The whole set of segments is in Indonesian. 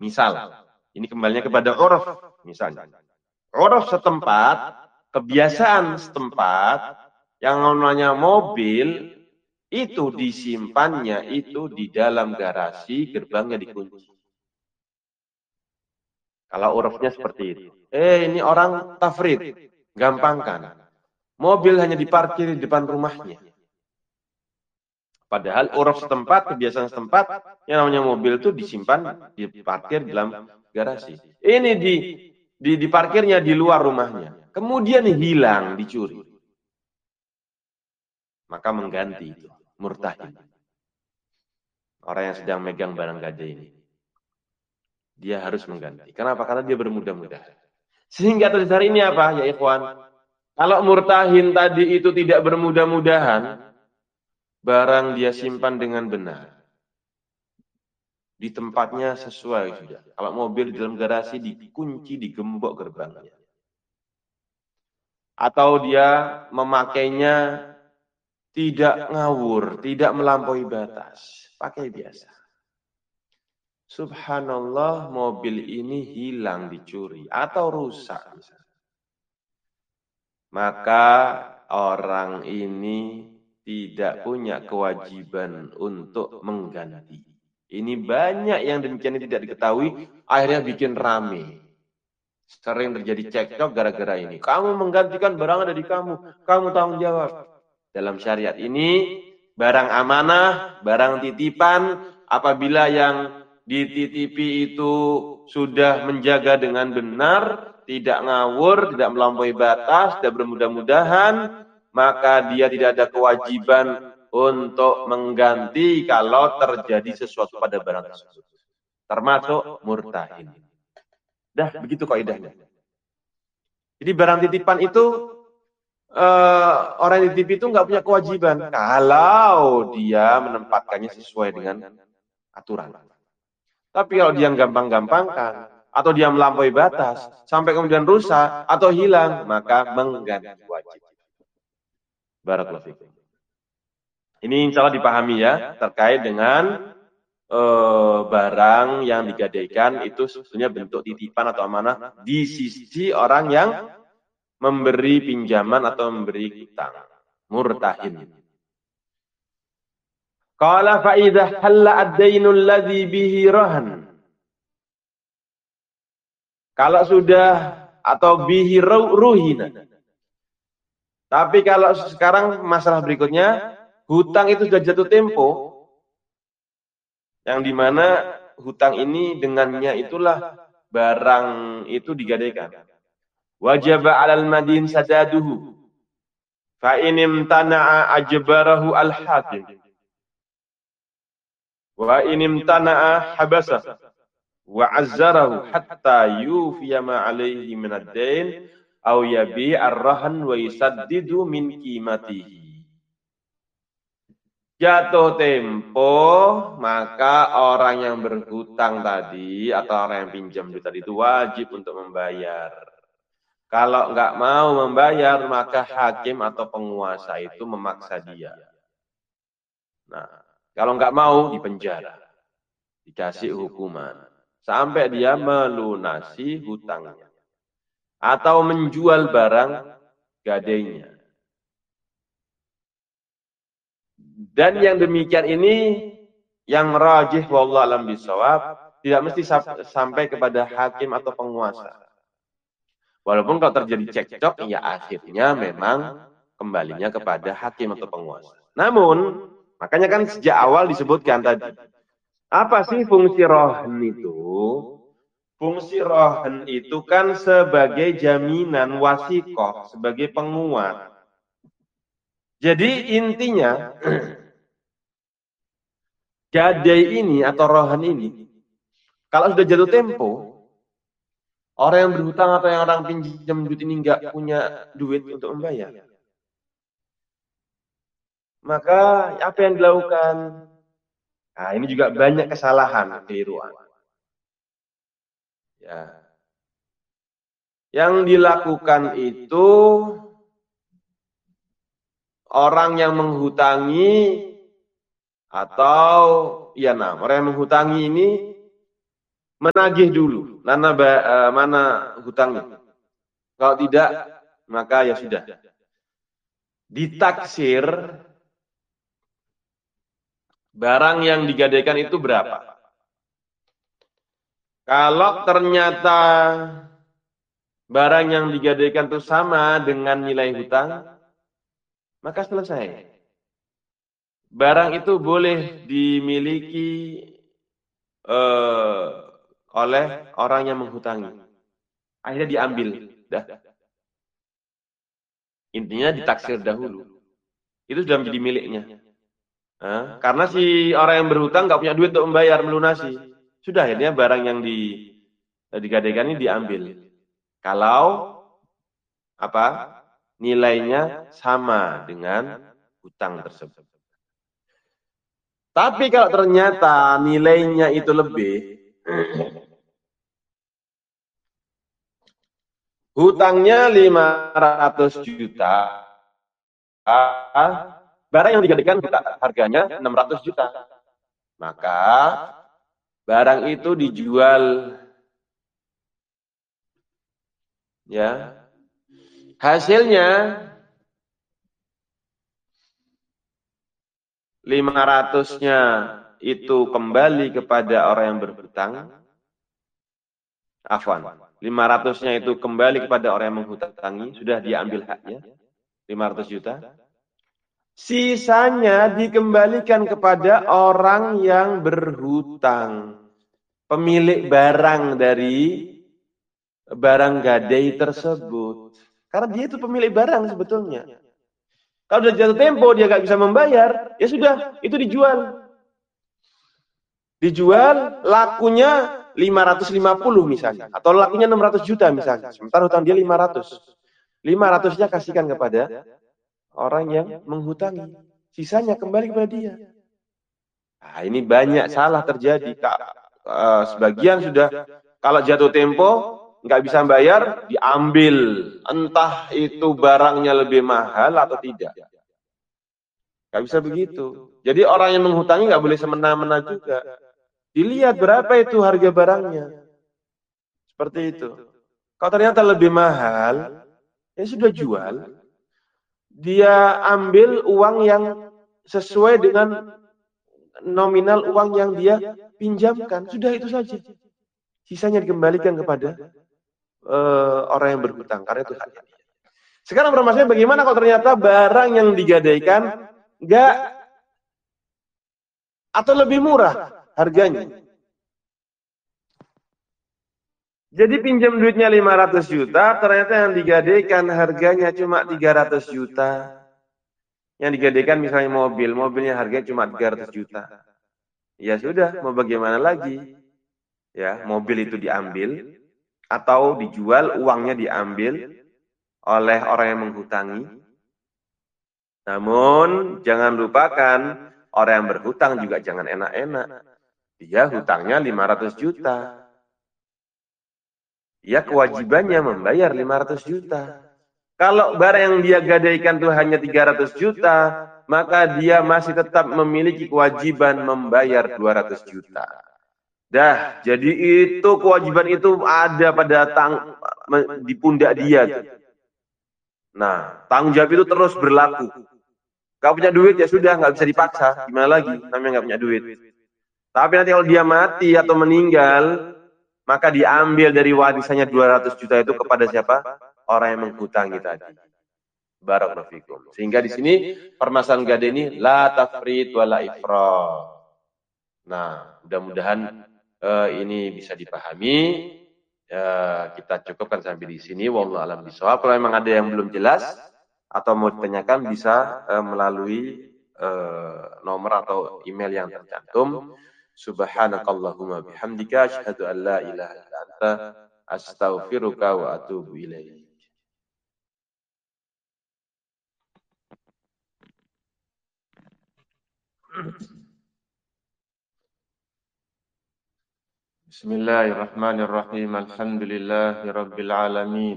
Misal, ini kembalinya kepada uruf misalnya. Uruf setempat, kebiasaan setempat, yang namanya mobil, itu disimpannya itu di dalam garasi, gerbangnya dikunci. Kalau urufnya seperti itu. Ini orang tafrid, gampangkan. Mobil hanya diparkir di depan rumahnya. Padahal uruf setempat, kebiasaan setempat, yang namanya mobil itu disimpan, diparkir dalam garasi. Ini diparkirnya di luar rumahnya. Kemudian hilang, dicuri. Maka mengganti itu, murtahin. Orang yang sedang megang barang gade ini. Dia harus mengganti. Kenapa? Karena dia bermudah-mudahan. Sehingga atas dasar ini apa, ya ikhwan? Kalau murtahin tadi itu tidak bermudah-mudahan, barang dia simpan dengan benar. Di tempatnya sesuai sudah. Kalau mobil di dalam garasi dikunci, digembok gerbangnya. Atau dia memakainya tidak ngawur, tidak melampaui batas. Pakai biasa. Subhanallah, mobil ini hilang, dicuri atau rusak. Maka orang ini tidak punya kewajiban untuk mengganti. Ini banyak yang demikian tidak diketahui, akhirnya bikin rame. Sering terjadi cekcok gara-gara ini. Kamu menggantikan barang ada di kamu tanggung jawab. Dalam syariat ini, barang amanah, barang titipan, apabila yang dititipi itu sudah menjaga dengan benar, tidak ngawur, tidak melampaui batas, tidak bermudah-mudahan, maka dia tidak ada kewajiban untuk mengganti kalau terjadi sesuatu pada barang tersebut. Termasuk murtahin. Dah, begitu kaidahnya. Jadi barang titipan itu, orang yang dititipi itu nggak punya kewajiban kalau dia menempatkannya sesuai dengan aturan. Tapi kalau dia gampang-gampangkan, atau dia melampaui batas, sampai kemudian rusak atau hilang, maka mengganti wajib. Barakallahu fikum. Ini insya Allah dipahami ya, terkait dengan barang yang digadaikan itu sebetulnya bentuk titipan atau amanah di sisi orang yang memberi pinjaman atau memberi utang. Murtahin. Qala fa idza halla ad-dainul ladzi bihi rahan. Kalau sudah atau bihi ruhina. Tapi kalau sekarang masalah berikutnya, hutang itu sudah jatuh tempo, yang dimana hutang ini dengannya itulah barang itu digadaikan. Wajaba 'alal madin sadaduhu. Fa in imtana'a ajbarahu al-hakim. Wa in imtana'a habasa wa 'azzarahu hatta yufiya ma 'alaihi min ad-dain aw yabi' ar-rahan wa yusaddidu min qimatihi. Jatuh tempo, maka orang yang berhutang tadi atau orang yang pinjam tadi itu wajib untuk membayar. Kalau nggak mau membayar, maka hakim atau penguasa itu memaksa dia. Nah, kalau nggak mau dipenjara, dikasih hukuman sampai dia melunasi hutangnya atau menjual barang gadainya. Dan yang demikian ini yang rajih wallahu alam bisawab, tidak mesti sampai kepada hakim atau penguasa. Walaupun kalau terjadi cekcok, ya akhirnya memang kembalinya kepada hakim atau penguasa. Namun, makanya kan sejak awal disebutkan tadi, apa sih fungsi rohan itu? Fungsi rohan itu kan sebagai jaminan wasikoh, sebagai penguat. Jadi intinya, gadai ini atau rohan ini, kalau sudah jatuh tempo, orang yang berhutang atau yang orang pinjam duit ini nggak punya duit untuk membayar, maka apa yang dilakukan? Nah, ini juga banyak kesalahan, keliruan. Ya. Yang dilakukan itu orang yang menghutangi atau orang yang menghutangi ini menagih dulu mana hutangnya. Kalau tidak, maka ya sudah. Ditaksir barang yang digadaikan itu berapa. Kalau ternyata barang yang digadaikan itu sama dengan nilai hutang, maka selesai. Barang itu boleh dimiliki oleh orang yang menghutangi. Akhirnya diambil. Dah. Intinya ditaksir dahulu. Itu sudah menjadi miliknya. Nah, karena si orang yang berhutang nggak punya duit untuk membayar, melunasi. Sudah, akhirnya barang yang digadaikan ini diambil. Kalau nilainya sama dengan hutang tersebut. Tapi kalau ternyata nilainya itu lebih, hutangnya 500 juta, barang yang digadaikan harganya 600 juta. Maka barang itu dijual, ya. Hasilnya 500-nya itu kembali kepada orang yang berhutang. Afwan. 500-nya itu kembali kepada orang yang menghutangi, sudah diambil haknya. 500 juta. Sisanya dikembalikan kepada orang yang berhutang. Pemilik barang dari barang gadai tersebut. Karena dia itu pemilik barang sebetulnya. Kalau udah jatuh tempo dia nggak bisa membayar, ya sudah, itu dijual. Dijual lakunya 550 misalnya, atau lakunya 600 juta misalnya. Sementara hutang dia 500. 500-nya kasihkan kepada orang yang menghutangi. Sisanya kembali kepada dia. Nah, ini banyak salah terjadi. Sebagian sudah, kalau jatuh tempo, nggak bisa bayar, diambil. Entah itu barangnya lebih mahal atau tidak. Nggak bisa begitu. Jadi orang yang menghutangi nggak boleh semena-mena juga. Dilihat berapa itu harga barangnya. Seperti itu. Kalau ternyata lebih mahal, ya sudah jual. Dia ambil uang yang sesuai dengan nominal uang yang dia pinjamkan. Sudah itu saja. Sisanya dikembalikan kepada orang yang berhutang. Karena itu haknya dia. Sekarang permasalahannya bagaimana kalau ternyata barang yang digadaikan nggak atau lebih murah harganya. Jadi pinjam duitnya 500 juta, ternyata yang digadaikan harganya cuma 300 juta. Yang digadaikan misalnya mobilnya harganya cuma 300 juta. Ya sudah, mau bagaimana lagi? Ya, mobil itu diambil atau dijual, uangnya diambil oleh orang yang menghutangi. Namun jangan lupakan, orang yang berhutang juga jangan enak-enak. Dia hutangnya 500 juta. Ya kewajibannya membayar 500 juta. Kalau barang yang dia gadaikan itu hanya 300 juta, maka dia masih tetap memiliki kewajiban membayar 200 juta. Dah, jadi itu kewajiban itu ada pada di pundak dia. Nah, tanggung jawab itu terus berlaku. Gak punya duit ya sudah, nggak bisa dipaksa. Gimana lagi? Namanya nggak punya duit. Tapi nanti kalau dia mati atau meninggal, maka diambil dari warisannya 200 juta itu kepada siapa? Orang yang menghutangi tadi. Barakallahu fikum. Sehingga di sini permasalahan gadai ini la tafrid wala ifrat. Nah, mudah-mudahan ini bisa dipahami. Kita cukupkan sampai di sini. Wallahu a'lam bishawab. Kalau memang ada yang belum jelas atau mau ditanyakan bisa melalui nomor atau email yang tercantum. Subhanakallahumma bihamdika asyhadu an la ilaha illa anta astaghfiruka wa atubu ilaik. Bismillahirrahmanirrahim. Alhamdulillahirabbil alamin.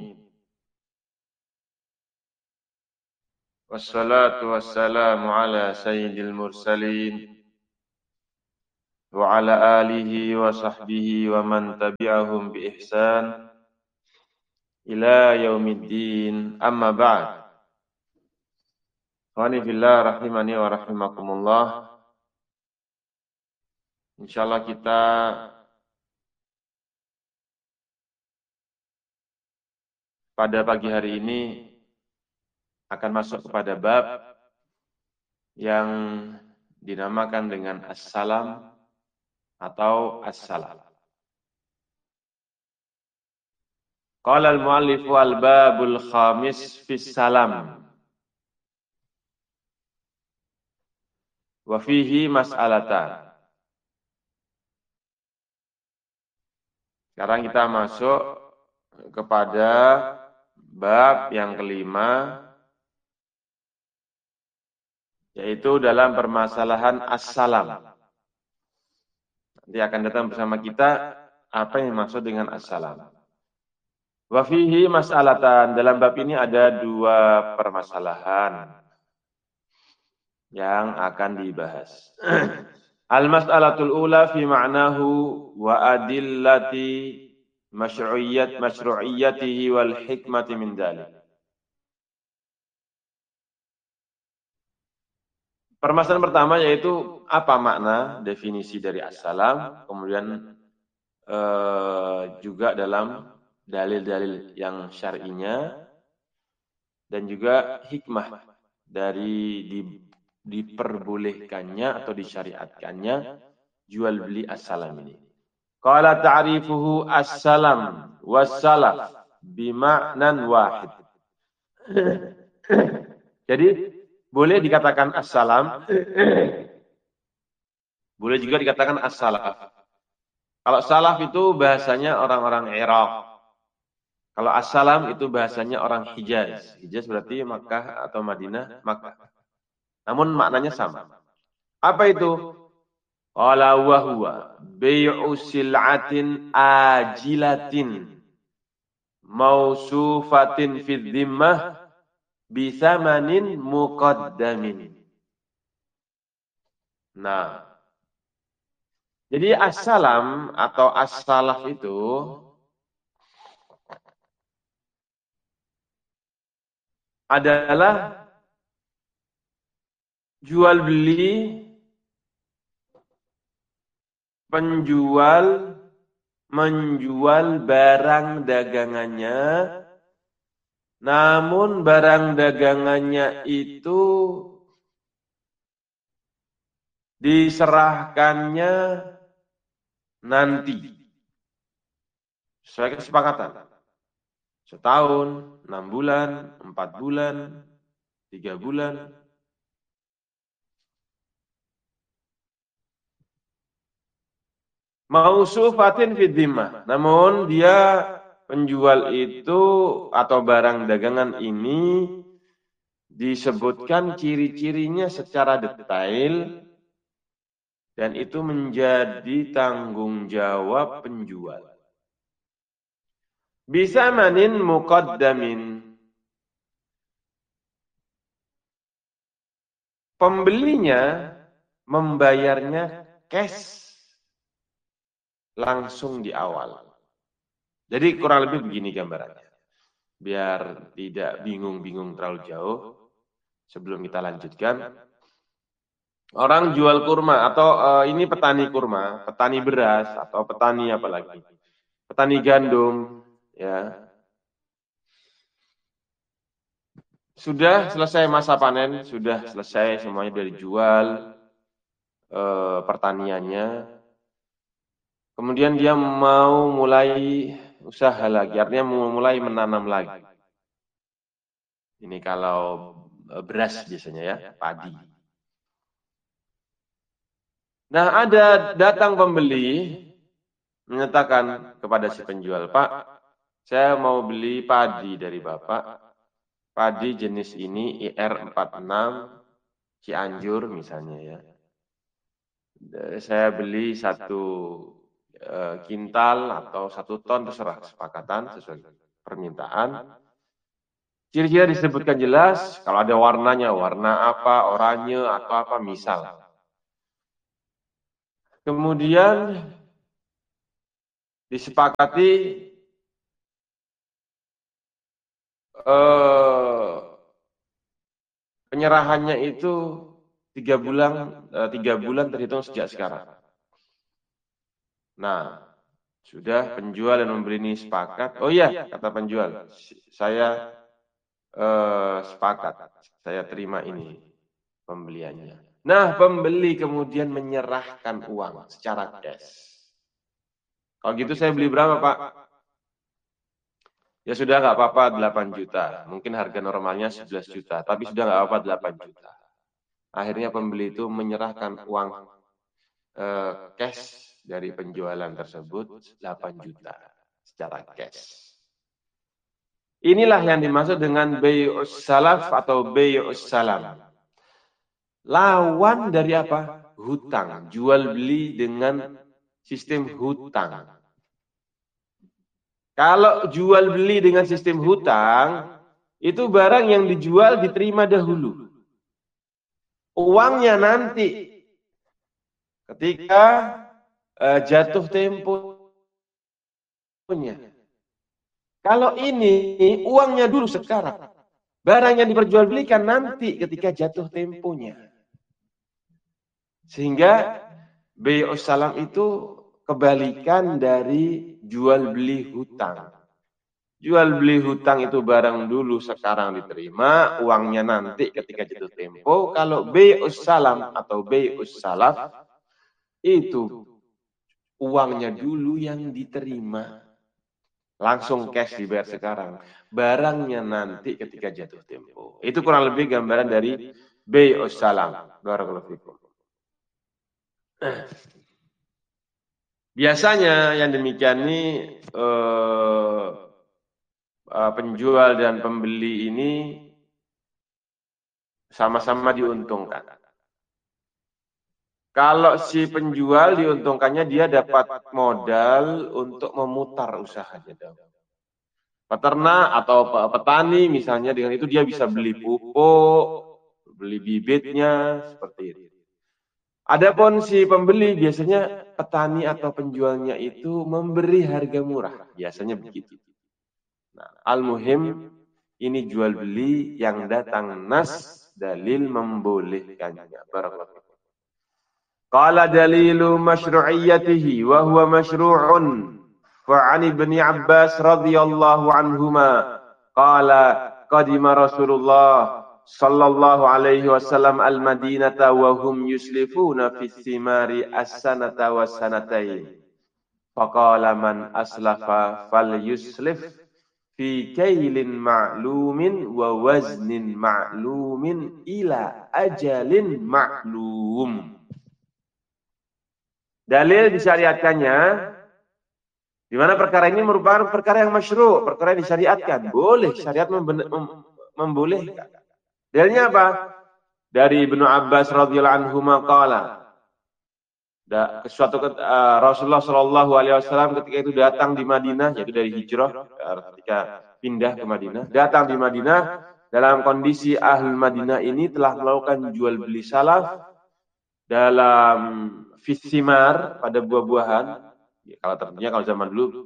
Wassalatu wassalamu ala sayyidil mursalin وعلى آله وصحبه ومن تبعهم بإحسان إلى يوم الدين أما بعد. Khani fillah rahimani wa rahimakumullah. Insyaallah kita pada pagi hari ini akan masuk kepada bab yang dinamakan dengan as-salam atau as-salam. Qala al-muallifu al-babul khamis fis salam. Wa fihi mas'alatan. Sekarang kita masuk kepada bab yang kelima, yaitu dalam permasalahan as-salam. Nanti akan datang bersama kita apa yang dimaksud dengan as-salam. Wa fihi mas'alatan. Dalam bab ini ada dua permasalahan yang akan dibahas. Al-mas'alatul ula fi ma'nahu wa adillati masyru'iyyatihi wal hikmati min dzalik. Permasalahan pertama yaitu apa makna definisi dari as-salam, kemudian juga dalam dalil-dalil yang syar'inya dan juga hikmah dari diperbolehkannya atau disyariatkannya jual beli as-salam ini. Qala ta'rifuhu as-salam was-salaf bima'nan wahid. Jadi boleh dikatakan as-salam, boleh juga dikatakan as-salaf. Kalau salaf itu bahasanya orang-orang Irak. Kalau as-salam itu bahasanya orang Hijaz. Hijaz berarti Makkah atau Madinah, Makkah. Namun maknanya sama. Apa itu? Qala wa huwa bai'u sil'atin ajilatin mausufatin fi dhimmah bi thamanin muqaddamin. Nah, jadi as-salam atau as-salaf itu adalah jual beli, penjual menjual barang dagangannya, namun barang dagangannya itu diserahkannya nanti sesuai kesepakatan. Setahun, 6 bulan, 4 bulan, 3 bulan. Mausufatin fi dhimmah. Namun dia penjual itu atau barang dagangan ini disebutkan ciri-cirinya secara detail dan itu menjadi tanggung jawab penjual. Bisa manin muqaddamin. Pembelinya membayarnya cash langsung di awal. Jadi kurang lebih begini gambarannya. Biar tidak bingung-bingung terlalu jauh, sebelum kita lanjutkan. Orang jual kurma atau ini petani kurma, petani beras atau petani apa lagi? Petani gandum, ya. Sudah selesai masa panen, sudah selesai semuanya dari jual pertaniannya. Kemudian dia mau mulai usaha lagi, artinya mau mulai menanam lagi. Ini kalau beras biasanya ya, padi. Nah, ada datang pembeli menyatakan kepada si penjual, Pak, saya mau beli padi dari Bapak. Padi jenis ini IR46 Cianjur misalnya ya. Saya beli 1 kintal atau 1 ton, terserah kesepakatan sesuai permintaan. Ciri-ciri disebutkan jelas, kalau ada warnanya, warna apa, oranye atau apa misal. Kemudian disepakati penyerahannya itu 3 bulan terhitung sejak sekarang. Nah, sudah penjual dan membeli ini sepakat. Oh iya, kata penjual, saya sepakat, saya terima ini pembeliannya. Nah, pembeli kemudian menyerahkan uang secara cash. Kalau gitu saya beli berapa, Pak? Ya sudah nggak apa-apa 8 juta. Mungkin harga normalnya 11 juta, tapi sudah nggak apa-apa 8 juta. Akhirnya pembeli itu menyerahkan uang cash dari penjualan tersebut 8 juta secara cash. Inilah yang dimaksud dengan bay'us salaf atau bay'us salam. Lawan dari apa? Hutang. Jual beli dengan sistem hutang. Kalau jual beli dengan sistem hutang, itu barang yang dijual diterima dahulu. Uangnya nanti ketika jatuh temponya. Kalau ini uangnya dulu sekarang. Barang yang diperjualbelikan nanti ketika jatuh temponya. Sehingga bay'us salam itu kebalikan dari jual beli hutang. Jual beli hutang itu barang dulu sekarang diterima, uangnya nanti ketika jatuh tempo. Kalau bay'us salam atau bay'us salaf itu uangnya dulu yang diterima. Langsung cash dibayar sekarang. Barangnya nanti ketika jatuh tempo. Itu kurang lebih gambaran dari bay'us salam. Barakallahu fikum. Biasanya yang demikian ini penjual dan pembeli ini sama-sama diuntungkan. Kalau si penjual diuntungkannya dia dapat modal untuk memutar usahanya. Peternak atau petani misalnya dengan itu dia bisa beli pupuk, beli bibitnya, seperti itu. Adapun si pembeli biasanya petani atau penjualnya itu memberi harga murah, biasanya begitu. Nah, al-muhim ini jual beli yang datang nas dalil membolehkannya. Barakallahu. Qala dalilu masyru'iyyatihi wa huwa masyru'un fa'an ibni Abbas radhiyallahu anhuma qala qadima Rasulullah sallallahu alaihi wasallam al-Madinata wa hum yuslifuna fi thimari as-sanata wa sanatain. Faqala man aslafa falyuslif fi kailin ma'lumin wa waznin ma'lumin ila ajalin ma'lum. Dalil disyariatkannya, di mana perkara ini merupakan perkara yang masyru', perkara yang disyariatkan. Boleh, syariat membolehkan. Dalilnya apa? Dari Ibnu Abbas radhiyallahu anhu qala. Rasulullah Shallallahu alaihi wasallam ketika itu datang di Madinah, yaitu dari hijrah ketika pindah ke Madinah, datang di Madinah dalam kondisi ahli Madinah ini telah melakukan jual beli salaf dalam fisimar pada buah-buahan. Kalau zaman dulu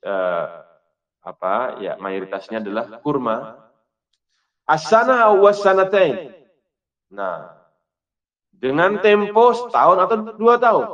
mayoritasnya adalah kurma. As-sana was sanatain. Nah, dengan tempo setahun atau 2 tahun.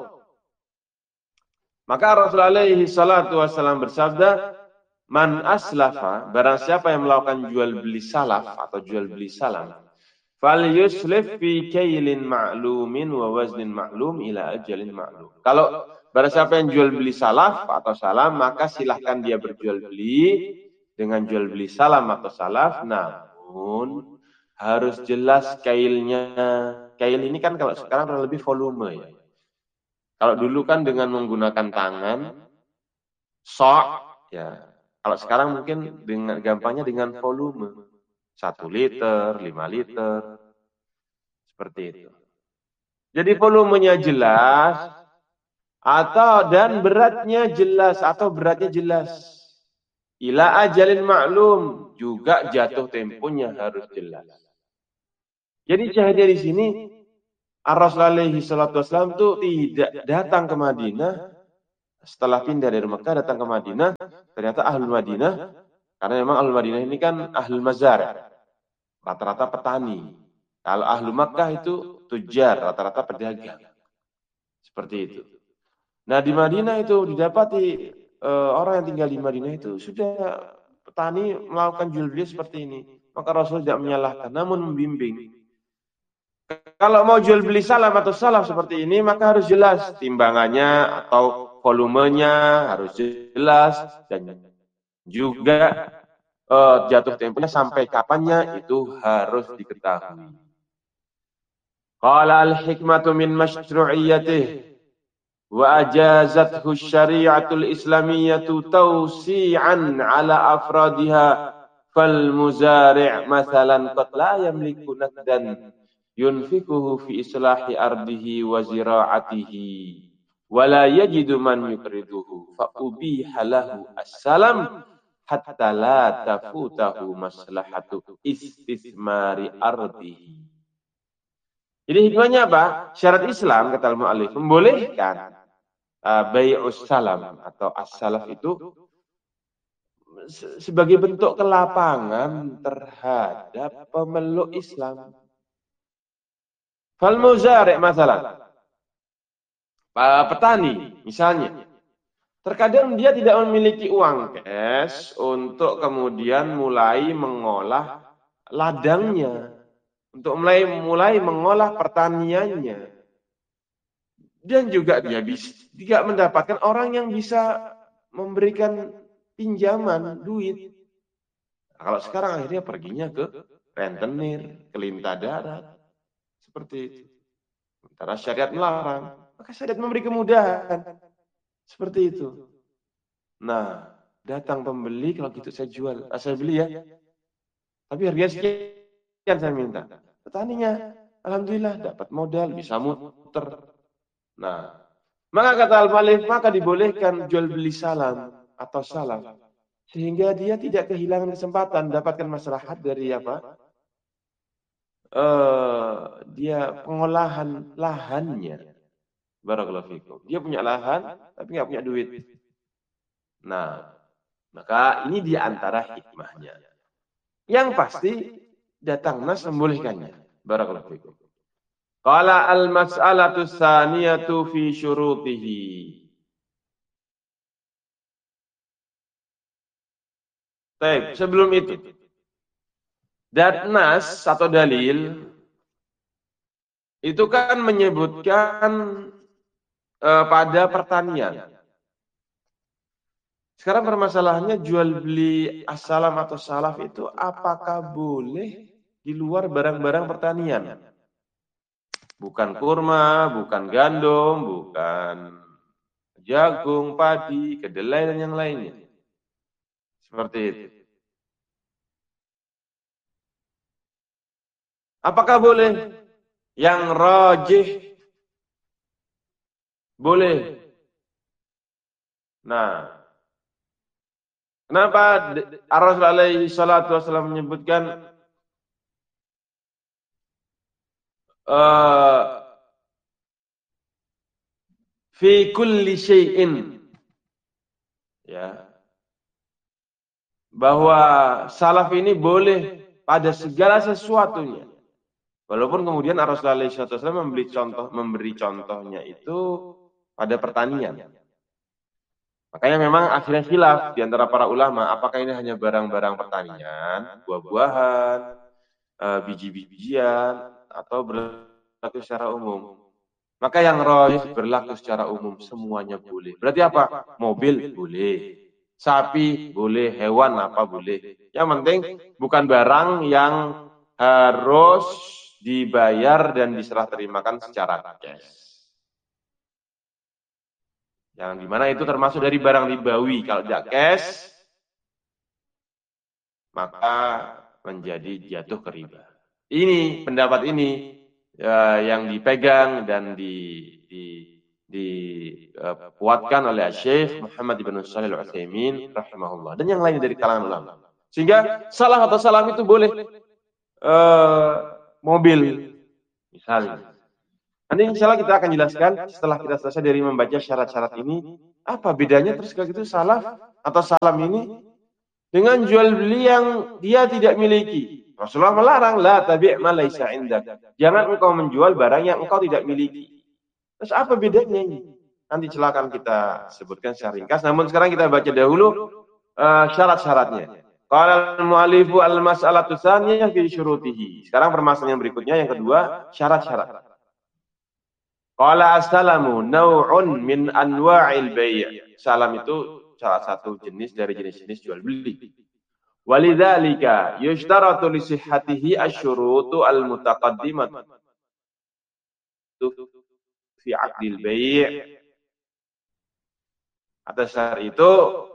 Maka Rasulullah alaihi salatu wasallam bersabda, man aslafa, barang siapa yang melakukan jual beli salaf atau jual beli salam, fal yuslif fi kailin ma'lumin wa waznin ma'lum ila ajalin ma'lum. Kalau barang siapa yang jual beli salaf atau salam, maka silahkan dia berjual beli dengan jual beli salam atau salaf, namun harus jelas kailnya. Kail ini kan kalau sekarang lebih volume ya. Kalau dulu kan dengan menggunakan tangan, sok, ya. Kalau sekarang mungkin dengan gampangnya dengan volume. 1 liter, 5 liter. Seperti itu. Jadi volumenya jelas, dan beratnya jelas, atau beratnya jelas. Ila ajalin maklum, juga jatuh temponya harus jelas. Jadi syahidnya di sini Ar-Rasul alaihi salatu wasallam itu tidak datang ke Madinah setelah pindah dari Mekah datang ke Madinah, ternyata ahlul Madinah, karena memang ahlul Madinah ini kan ahlul mazar, rata-rata petani. Kalau ahlul Makkah itu tujar, rata-rata pedagang. Seperti itu. Nah di Madinah itu didapati orang yang tinggal di Madinah itu sudah petani melakukan jual beli seperti ini. Maka Rasul tidak menyalahkan, namun membimbing. Kalau mau jual beli salam atau salaf seperti ini, maka harus jelas timbangannya atau volumenya harus jelas dan juga jatuh temponya sampai kapannya itu harus diketahui. Qala al-hikmatu min masyru'iyyatihi wa ajazathu syari'atul islamiyyatu tawsi'an ala afradiha fal muzari' mathalan qad la yamliku nakdan yunfikuhu fi islahi ardihi wa zira'atihi wa la yajidu man yukriduhu fa ubiha lahu as-salam hatta la tafutahu maslahatu istismari ardihi. Jadi hikmahnya apa? Syarat Islam kata al-mu'allif membolehkan bai'us salam atau as-salaf itu sebagai bentuk kelapangan terhadap pemeluk Islam. Fal muzari' masalah. Petani misalnya. Terkadang dia tidak memiliki uang cash untuk kemudian mulai mengolah ladangnya. Untuk mulai mengolah pertaniannya. Dan juga dia bisa tidak mendapatkan orang yang bisa memberikan pinjaman duit. Nah, kalau sekarang akhirnya perginya ke rentenir, ke lintah darat. Seperti itu. Sementara syariat melarang, maka syariat memberi kemudahan. Seperti itu. Nah, datang pembeli, kalau gitu saya jual. Saya beli ya. Tapi harganya sekian saya minta. Petaninya, alhamdulillah dapat modal, bisa muter. Nah, maka kata al-mu'allif, maka dibolehkan jual beli salam atau salaf. Sehingga dia tidak kehilangan kesempatan mendapatkan maslahat dari apa? Dia pengolahan lahannya. Barakallahu fikum. Dia punya lahan, tapi nggak punya duit. Nah, maka ini di antara hikmahnya. Yang pasti datang nas membolehkannya. Barakallahu fikum. Qala al-mas'alatu tsaniyatu fi syurutihi. Baik, sebelum itu. Nas atau dalil itu kan menyebutkan pada pertanian. Sekarang permasalahannya jual beli as-salam atau salaf itu apakah boleh di luar barang-barang pertanian? Bukan kurma, bukan gandum, bukan jagung, padi, kedelai dan yang lainnya. Seperti itu. Apakah boleh? Yang rajih boleh. Nah, kenapa Rasulullah alaihi salatu wasallam menyebutkan fi kulli syai'in, ya, bahwa salaf ini boleh pada segala sesuatunya. Walaupun kemudian Rasulullah alaihi salatu wasallam memberi contohnya itu pada pertanian. Makanya memang akhirnya khilaf di antara para ulama, apakah ini hanya barang-barang pertanian, buah-buahan, biji-bijian, atau berlaku secara umum. Maka yang rajih berlaku secara umum, semuanya boleh. Berarti apa? Mobil boleh, sapi boleh, hewan apa boleh. Yang penting bukan barang yang harus dibayar dan diserah terimakan secara cash. Yang dimana itu termasuk dari barang ribawi. Kalau tidak cash, maka menjadi jatuh ke riba. Ini pendapat ini yang dipegang dan dipuatkan oleh Syekh Muhammad ibn Shalih Al-Utsaimin rahimahullah dan yang lain dari kalangan ulama. Sehingga salah atau salam itu boleh mobil misalnya. Nanti insya Allah kita akan jelaskan setelah kita selesai dari membaca syarat-syarat ini, apa bedanya terus kalau gitu salaf atau salam ini dengan jual beli yang dia tidak miliki. Rasulullah melarang, la tabi' ma laisa indak. Jangan engkau menjual barang yang engkau tidak miliki. Terus apa bedanya ini? Nanti silakan kita sebutkan secara ringkas. Namun sekarang kita baca dahulu syarat-syaratnya. Qala al-mu'allifu al-mas'alatu tsaniyah fi syurutihi. Sekarang permasalahan berikutnya yang kedua, syarat-syarat. Qala as-salamu naw'un min anwa'il bai'. Salam itu salah satu jenis dari jenis-jenis jual beli. Walidzalika yushtaratu li sihhatihi asy-syurutu al-mutaqaddimatu fi 'aqdil bai'. Atas dasar itu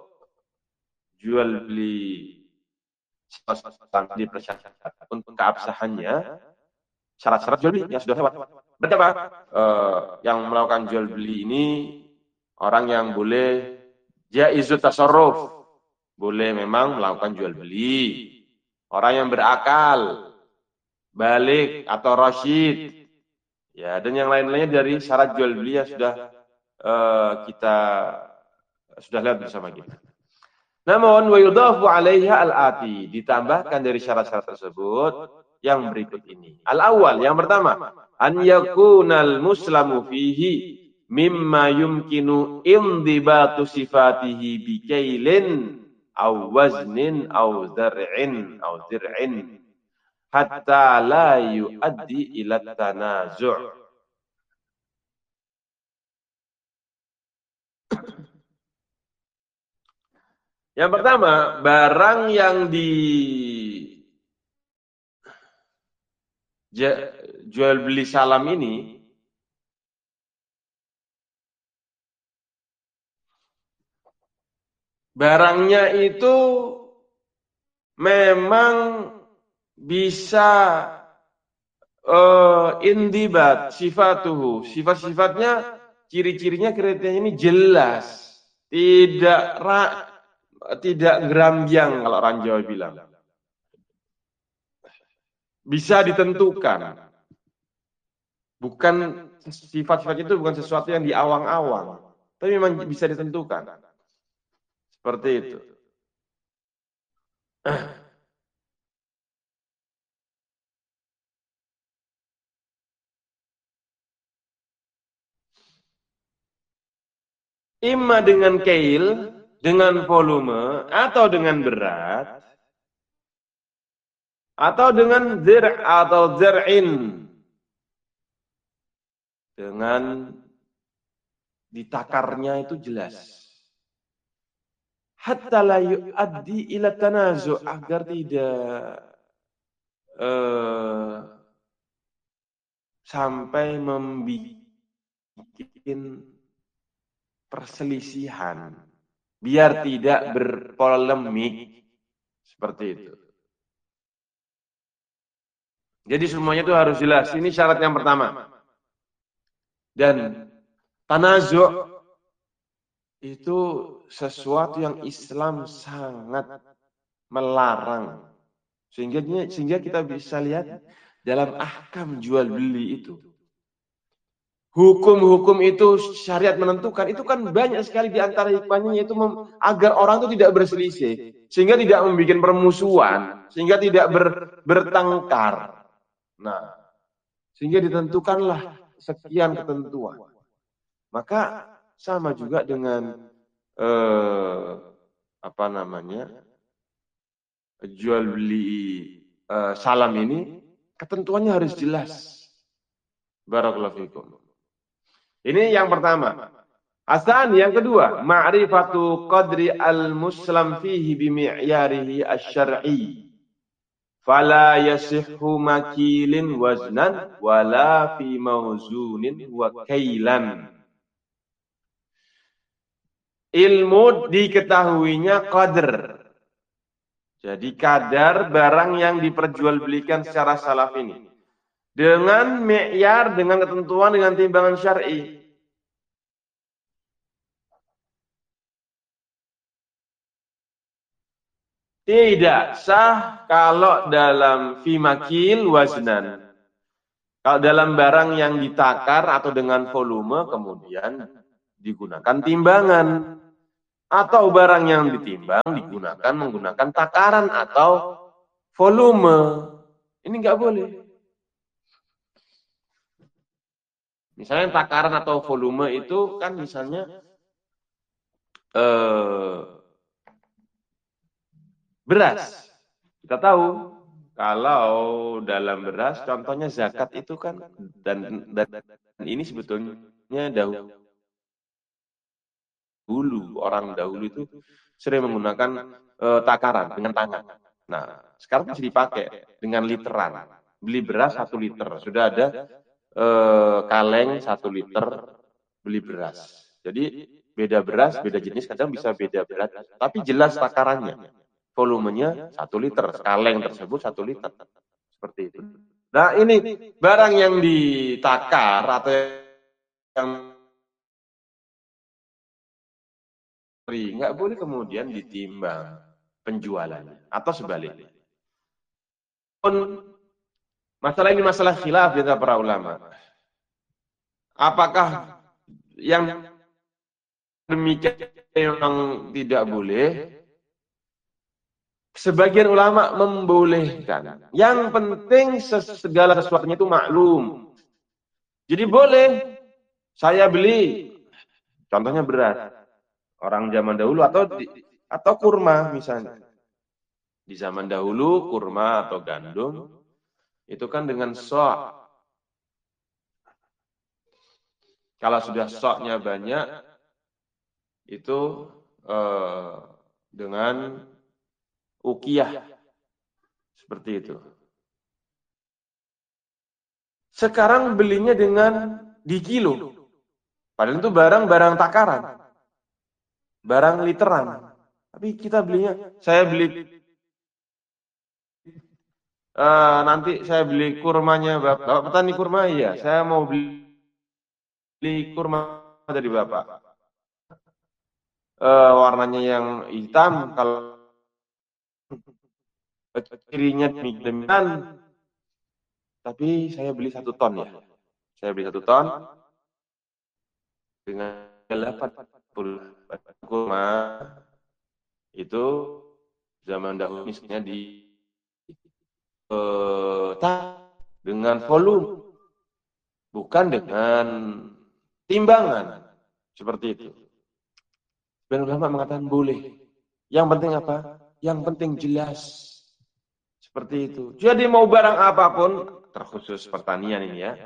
jual beli dipersyaratkan untuk keabsahannya syarat-syarat jual beli yang sudah lewat. Berarti apa? Yang melakukan jual beli ini orang yang boleh jaizut tasarruf, boleh memang melakukan jual beli. Orang yang berakal, balik atau rasyid, ya, dan yang lain-lainnya dari syarat jual beli yang sudah kita sudah lihat bersama kita. Namun wa yudhafu 'alaiha al-ati, ditambahkan dari syarat-syarat tersebut yang berikut ini. Al-awwal, yang pertama, an yakunal muslamu fihi mimma yumkinu indibatu sifatihi bikailin aw waznin aw zar'in hatta la yuaddi ila tanazu'. Yang pertama, barang yang jual beli salam ini barangnya itu memang bisa indibat sifatuhu, sifat-sifatnya, ciri-cirinya, kriterianya ini jelas, tidak gerambyang kalau orang Jawa bilang. Bisa ditentukan. Bukan sifat-sifat itu bukan sesuatu yang diawang-awang, tapi memang bisa ditentukan. Seperti itu. Imma dengan kail, dengan volume, atau dengan berat, atau dengan zir' atau zir'in, dengan ditakarnya itu jelas. Hatta la yu'addi ila tanazu', agar tidak sampai membuat perselisihan, biar tidak berpolemik, seperti itu. Jadi semuanya itu harus jelas. Ini syarat yang pertama. Dan tanazu' itu sesuatu yang Islam sangat melarang. Sehingga kita bisa lihat dalam ahkam jual beli itu. Hukum-hukum itu syariat menentukan, itu kan banyak sekali di antara hikmahnya, yaitu agar orang itu tidak berselisih, sehingga tidak membuat permusuhan, sehingga tidak bertengkar. Nah, sehingga ditentukanlah sekian ketentuan. Maka sama juga dengan jual beli salam ini, ketentuannya harus jelas. Barakallahu fikum. Ini yang pertama. Asan yang kedua, ma'rifatu qadri al-muslam fihi bimi'yarihi asy-syar'i. Fala yasihhu makilin waznan wala fi mawzunin wa kailan. Ilmu diketahuinya qadr. Jadi kadar barang yang diperjualbelikan secara salaf ini. Dengan mi'yar, dengan ketentuan, dengan timbangan syar'i. Tidak sah kalau dalam fi makil waznan. Kalau dalam barang yang ditakar atau dengan volume, kemudian digunakan timbangan. Atau barang yang ditimbang digunakan menggunakan takaran atau volume. Ini nggak boleh. Misalnya takaran atau volume itu kan misalnya beras. Kita tahu kalau dalam beras contohnya zakat itu kan dan ini sebetulnya dahulu orang dahulu itu sering menggunakan takaran dengan tangan. Nah, sekarang bisa dipakai dengan literan. Beli beras 1 liter, sudah ada kaleng 1 liter beli beras. Jadi beda beras, beda jenis, kadang bisa beda berat, tapi jelas takarannya. Volumenya 1 liter, kaleng tersebut 1 liter. Seperti itu. Nah, ini barang yang ditakar atau yang nggak boleh kemudian ditimbang penjualannya atau sebaliknya. Masalah ini masalah khilaf di antara para ulama. Apakah yang demikian memang tidak boleh? Sebagian ulama membolehkan. Yang penting segala sesuatunya itu maklum. Jadi boleh saya beli, contohnya beras. Orang zaman dahulu atau kurma misalnya. Di zaman dahulu kurma atau gandum itu kan dengan sok. Kalau sudah soknya banyak itu dengan ukiyah seperti itu. Sekarang belinya dengan di kilo. Padahal itu barang-barang takaran. Barang literan. Tapi kita belinya, saya beli nanti saya beli kurmanya Bapak petani kurma, iya. Saya mau beli kurma dari Bapak. Warnanya yang hitam, kalau cirinya demikian, tapi saya beli 1 ton ya. Saya beli 1 ton dengan 80 kurma itu zaman dahulu misalnya dengan volume, bukan dengan timbangan seperti itu. Dan ulama mengatakan boleh. Yang penting apa? Yang penting jelas. Seperti itu. Jadi mau barang apapun, terkhusus pertanian ini ya.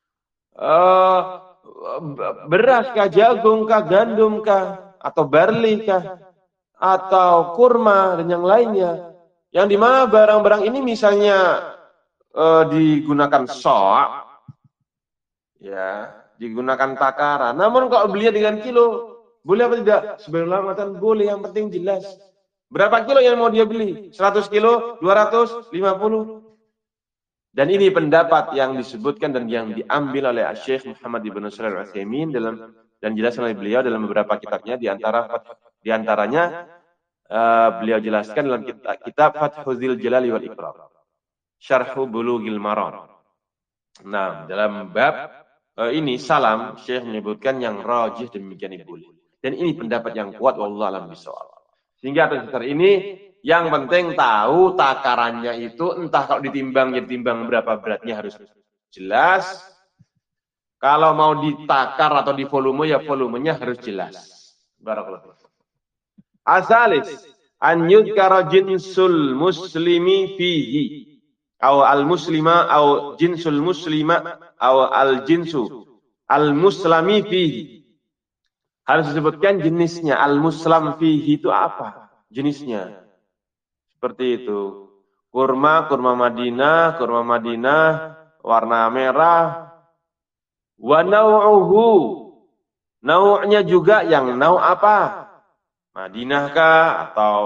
Beras kah, jagung kah, gandum kah, atau barley kah, atau kurma dan yang lainnya. Yang dimana barang-barang ini misalnya digunakan sok, ya, digunakan takaran. Namun kalau belinya dengan kilo, boleh apa tidak? Sebenarnya mengatakan boleh, yang penting jelas. Berapa kilo yang mau dia beli? 100 kilo, 200, 50. Dan ini pendapat yang disebutkan dan yang diambil oleh Syekh Muhammad ibn Shalih Al-Utsaimin dan dijelaskan oleh beliau dalam beberapa kitabnya, di antaranya beliau jelaskan dalam kitab Fathul Jalali wal Ikram, Syarhu Bulughil Maram. Nah, dalam bab ini salam, Syekh menyebutkan yang rajih demikian boleh. Dan ini pendapat yang kuat, wallahu a'lam bishawab. Sehingga atas dasar ini yang penting tahu takarannya itu, entah kalau ditimbangnya ditimbang berapa beratnya harus jelas. Kalau mau ditakar atau di volume ya volumenya harus jelas. Barakallahu. Asalis an yudkara jinsul muslimi fihi aw al muslima aw jinsul muslima aw al jinsu al muslami fihi. Harus disebutkan jenisnya. Al-muslam fihi itu apa? Jenisnya. Seperti itu. Kurma Madinah, warna merah. Wa nau'uhu. Nau'nya juga yang nau' apa? Madinah kah? Atau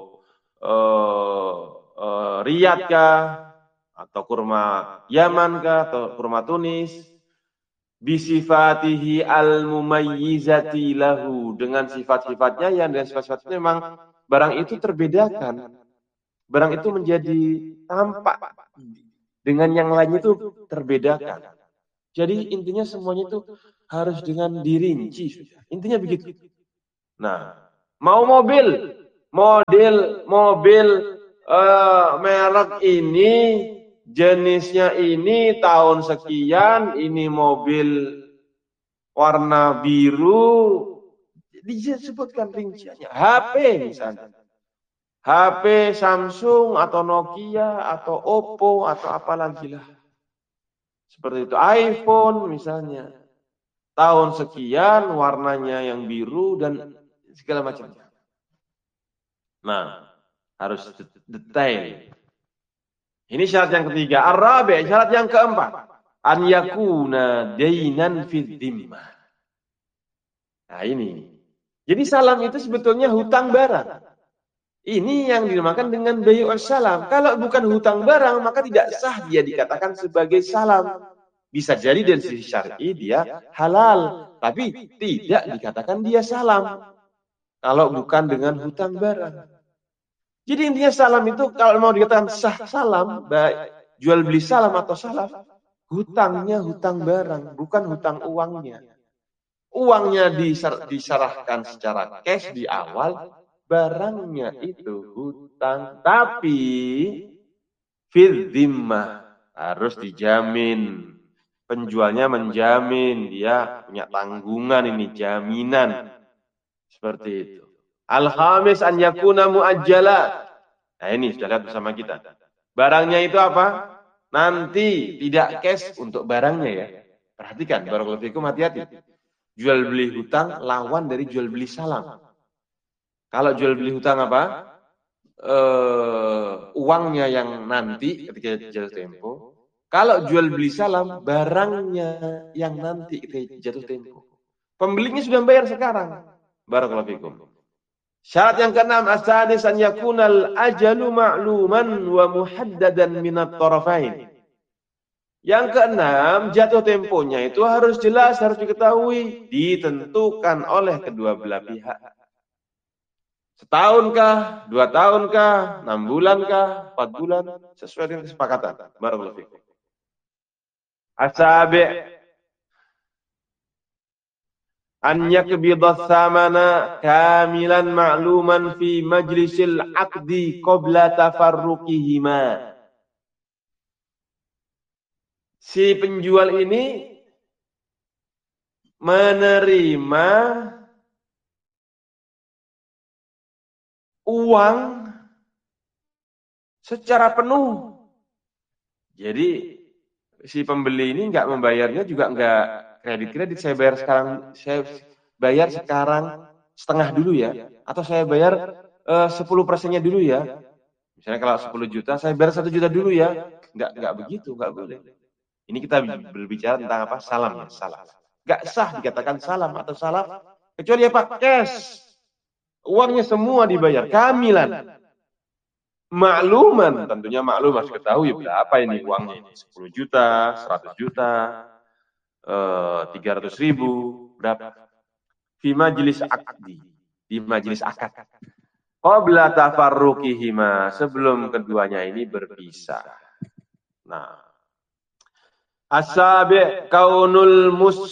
Riyadh kah? Atau kurma Yaman kah? Atau kurma Tunis? Bisifatihi al-mumayyizati lahu, dengan sifat-sifatnya yang dengan sifat-sifatnya memang barang itu terbedakan. Barang itu menjadi tampak dengan yang lainnya itu terbedakan. Jadi intinya semuanya itu harus dengan dirinci. Intinya begitu. Nah, mau mobil, mobil merek ini, jenisnya ini, tahun sekian, ini mobil warna biru, disebutkan rinciannya. HP misalnya. HP Samsung atau Nokia atau Oppo atau apalagi lah. Seperti itu. iPhone misalnya. Tahun sekian, warnanya yang biru dan segala macam. Nah, harus detail. Ini syarat yang ketiga. Ar-rabi', syarat yang keempat. An yakuna dainan fid dhimmah. Nah, ini. Jadi salam itu sebetulnya hutang barang. Ini yang dinamakan dengan bai'us salam. Kalau bukan hutang barang, maka tidak sah dia dikatakan sebagai salam. Bisa jadi dari sisi syar'i dia halal, tapi tidak dikatakan dia salam. Kalau bukan dengan hutang barang. Jadi intinya salam itu kalau mau dikatakan sah salam, baik jual beli salam atau salaf, hutangnya hutang barang, bukan hutang uangnya. Uangnya diserahkan secara cash di awal, barangnya itu hutang, tapi fil dhimmah harus dijamin. Penjualnya menjamin, dia punya tanggungan ini, jaminan. Seperti itu. Al-khamis an yakuna muajjala. Nah ini sudah lihat bersama kita. Barangnya itu apa? Nanti tidak cash untuk barangnya ya. Perhatikan, barakallahu fikum, hati-hati. Jual beli hutang lawan dari jual beli salam. Kalau jual beli hutang apa? Uangnya yang nanti ketika jatuh tempo. Kalau jual beli salam, barangnya yang nanti ketika jatuh tempo. Pembelinya sudah bayar sekarang. Barakallahu fikum. Syarat yang keenam, as-sadis an yakunal ajalu ma'luman wa muhaddadan minat tarafain. Yang keenam, jatuh temponya itu harus jelas, harus diketahui, ditentukan oleh kedua belah pihak. Setahunkah, 2 tahunkah, 6 bulankah, 4 bulan, sesuai dengan kesepakatan. Barakallahu fikum. As-sabi' an yakbidha thamana kamilan ma'luman fi majlisil aqdi qabla tafarruqihima. Si penjual ini menerima uang secara penuh. Jadi si pembeli ini nggak membayarnya juga nggak kredit. Saya bayar sekarang setengah dulu ya, atau saya bayar 10%-nya dulu ya. Misalnya kalau 10 juta, saya bayar 1 juta dulu ya. Nggak begitu, nggak boleh. Ini kita berbicara tentang apa? Salam ya, salam. Nggak sah dikatakan salam atau salaf, kecuali apa? Cash. Uangnya semua dibayar, kamilan. Makluman, tentunya maklum harus ketahui berapa ini uangnya. 10 juta, 100 juta, 300.000, berapa? Fi majlis akdi, di majlis akad. Qabla tafarruqihima, sebelum keduanya ini berpisah. Nah, as-sabi' kaunul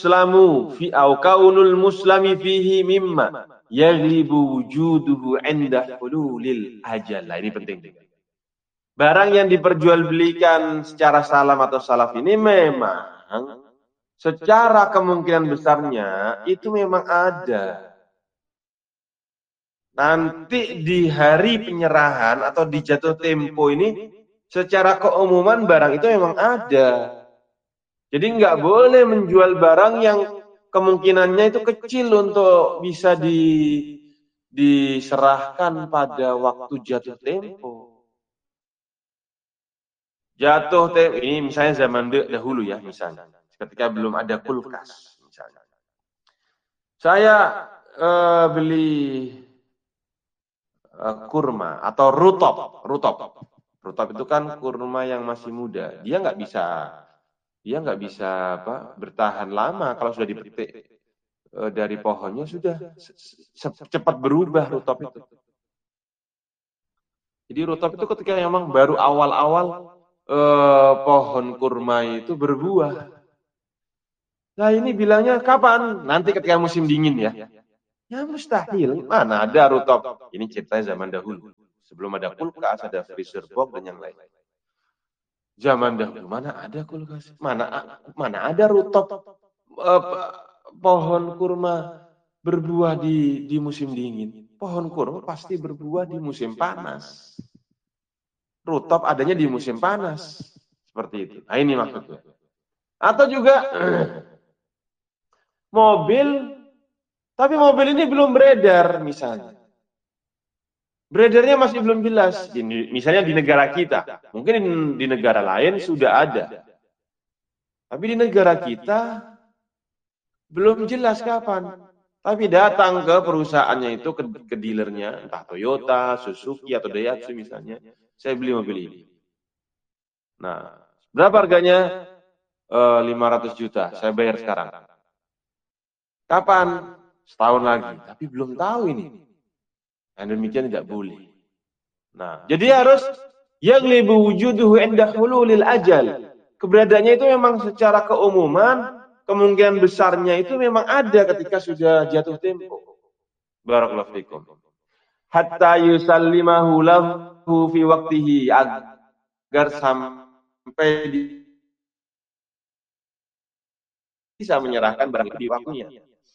muslami fihi mimma yaglibu wujuduhu 'inda hululil ajal. Nah, ini penting. Barang yang diperjualbelikan secara salam atau salaf ini memang secara kemungkinan besarnya itu memang ada. Nanti di hari penyerahan atau di jatuh tempo ini secara keumuman barang itu memang ada. Jadi nggak boleh menjual barang yang kemungkinannya itu kecil untuk bisa diserahkan pada waktu jatuh tempo. Jatuh tempo ini misalnya zaman dahulu ya, misalnya ketika belum ada kulkas misalnya. Saya beli kurma atau rutop. Rutop itu kan kurma yang masih muda. Dia nggak bisa bertahan lama kalau sudah dipetik dari pohonnya, sudah cepat berubah rutop itu. Jadi rutop itu ketika memang baru awal-awal pohon kurma itu berbuah. Nah ini bilangnya kapan? Nanti ketika musim dingin ya. Ya mustahil. Mana ada rutop. Ini ceritanya zaman dahulu. Sebelum ada kulkas, ada freezer box dan yang lain. Zaman dahulu mana ada kulkas? Mana ada rutop pohon kurma berbuah di musim dingin. Pohon kurma pasti berbuah di musim panas. Rutop adanya di musim panas. Seperti itu. Nah ini maksudnya. Atau juga mobil, tapi mobil ini belum beredar misalnya. Beredarnya masih belum jelas. Misalnya di negara kita. Mungkin di negara lain sudah ada. Tapi di negara kita belum jelas kapan. Tapi datang ke perusahaannya itu, ke dealernya, entah Toyota, Suzuki, atau Daihatsu misalnya. Saya beli mobil ini. Nah, berapa harganya? 500 juta. Saya bayar sekarang. Kapan? Setahun lagi. Tapi belum tahu ini. Dan demikian tidak boleh. Nah, jadi harus yang lebih wujuduhu inda hululil ajal. Keberadaannya itu memang secara keumuman, kemungkinan besarnya itu memang ada ketika sudah jatuh tempo. Barakallahu fikum. Hatta yusallimahu lahu fi waqtihi, agar sampai bisa menyerahkan barang itu di waktunya.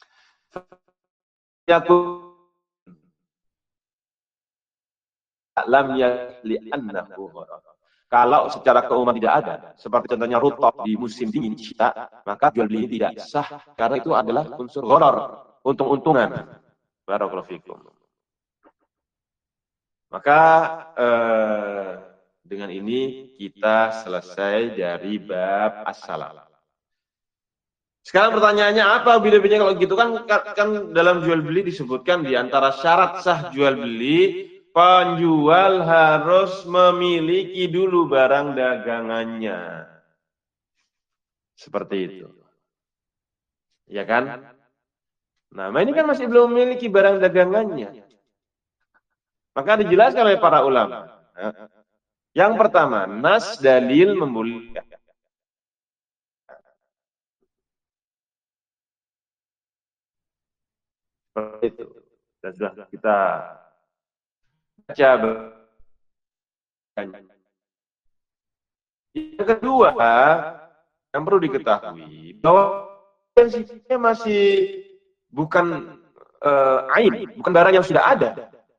Lam yahli annahu gharar. Kalau secara keumuman tidak ada, seperti contohnya rutop di musim dingin kita, maka jual beli tidak sah karena itu adalah unsur gharar, untung-untungan. Barakallahu fikum. Maka dengan ini kita selesai dari bab as-salam. Sekarang pertanyaannya apa bedanya kalau gitu kan dalam jual beli disebutkan di antara syarat sah jual beli, penjual harus memiliki dulu barang dagangannya. Seperti itu. Ya kan? Nah, ini kan masih belum memiliki barang dagangannya. Maka dijelaskan oleh para ulama. Yang pertama, nas dalil membolehkan. Seperti itu. Dan sudah kita baca. Yang kedua, yang perlu diketahui bahwa prinsipnya masih bukan aib, bukan barang yang sudah ada.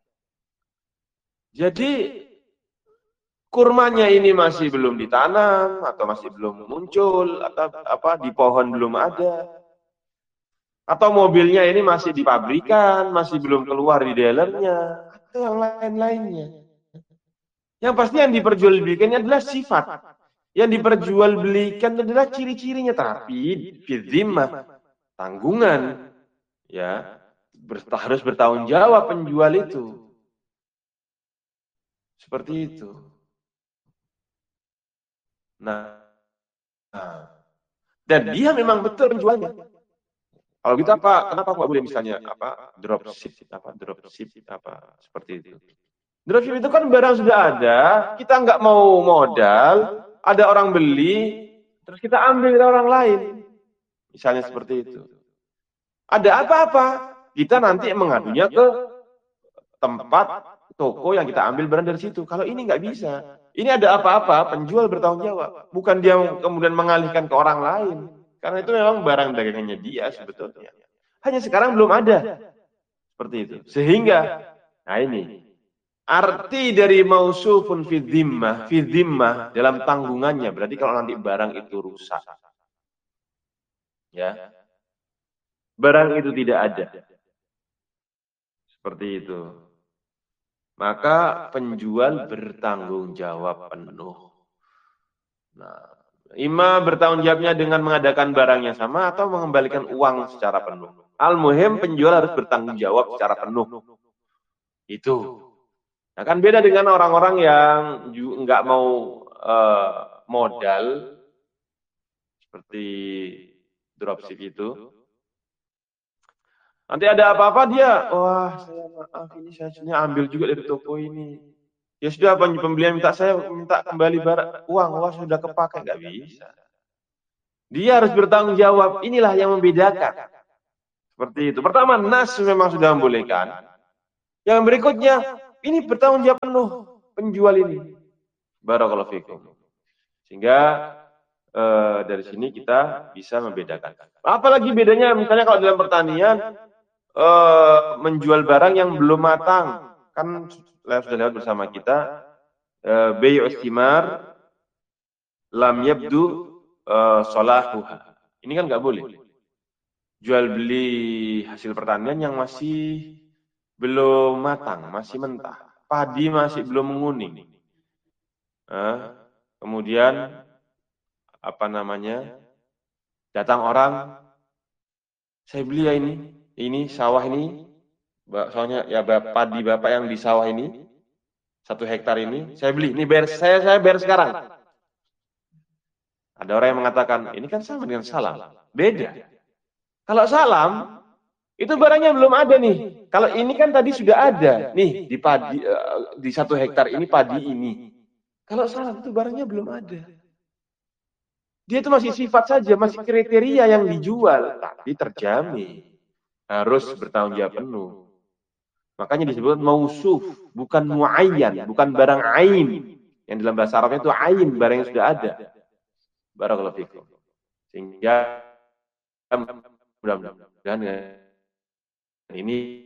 Jadi kurmanya ini masih belum ditanam atau masih belum muncul atau di pohon belum ada. Atau mobilnya ini masih di pabrikan, masih belum keluar di dealernya, atau yang lain-lainnya. Yang pasti yang diperjualbelikannya adalah sifat. Yang diperjualbelikan adalah ciri-cirinya, tapi fidzimah, tanggungan, ya harus bertanggung jawab penjual itu. Seperti itu. Nah, dan dia memang betul penjualnya. Kalau gitu kenapa nggak boleh misalnya dropship seperti itu. Dropship itu kan barang sudah ada, kita nggak mau modal, ada orang beli, terus kita ambil dari orang lain. Misalnya seperti itu. Ada apa-apa, kita nanti mengadunya ke tempat toko yang kita ambil barang dari situ. Kalau ini nggak bisa. Ini ada apa-apa, penjual bertanggung jawab. Bukan dia kemudian mengalihkan ke orang lain. Karena itu memang barang dagangannya dia sebetulnya. Hanya sekarang belum ada. Seperti itu. Sehingga, nah ini, arti dari mausufun fi dhimmah dalam tanggungannya. Berarti kalau nanti barang itu rusak. Ya. Barang itu tidak ada. Seperti itu. Maka penjual bertanggung jawab penuh. Nah, ima bertanggung jawabnya dengan mengadakan barangnya sama atau mengembalikan uang secara penuh. Al-muhim penjual harus bertanggung jawab secara penuh. Itu. Nah, kan beda dengan orang-orang yang nggak mau modal seperti dropship itu. Nanti ada apa-apa dia, wah saya maaf ini saya ambil juga dari toko ini. Ya sudah, pembelian minta kembali uang sudah kepakai, nggak bisa. Dia harus bertanggung jawab. Inilah yang membedakan. Seperti itu. Pertama, nas memang sudah membolehkan. Yang berikutnya, ini bertanggung jawab penuh penjual ini. Barakallahu fikum. Sehingga dari sini kita bisa membedakan. Apalagi bedanya misalnya kalau dalam pertanian menjual barang yang belum matang. Kan sudah lewat bersama kita bayu istimar lam yabdu solahuha. Ini kan nggak boleh. Jual beli hasil pertanian yang masih belum matang, masih mentah. Padi masih belum menguning. Kemudian datang orang, saya beli ya ini sawah ini, soalnya ya padi bapak yang di sawah ini 1 hektar ini, saya beli, ini saya bayar sekarang. Ada orang yang mengatakan, ini kan sama dengan salam. Beda. Kalau salam, itu barangnya belum ada nih. Kalau ini kan tadi sudah ada. Nih, di 1 hektar ini padi ini. Kalau salam itu barangnya belum ada. Dia itu masih sifat saja, masih kriteria yang dijual. Tapi terjamin. Harus bertanggung jawab penuh. Makanya disebut mausuf, bukan muayyan, bukan barang ain. Yang dalam bahasa Arabnya itu ain, barang yang sudah ada. Barakallahu fikum. Sehingga mudah-mudahan ini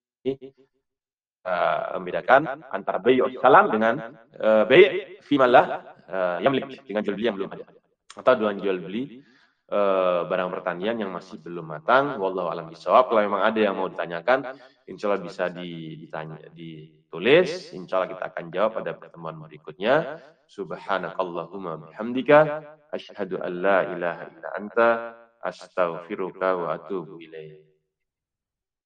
membedakan antara bayu salam dengan bayu fimalah yamlik, dengan jual beli yang belum ada, atau dengan jual beli barang pertanian yang masih belum matang. Wallahu a'lam bishawab. Kalau memang ada yang mau ditanyakan, insya Allah bisa ditulis. Insya Allah kita akan jawab pada pertemuan berikutnya. Subhanakallahumma bihamdika asyhadu an la ilaha illa anta astaghfiruka wa atubu ilaik.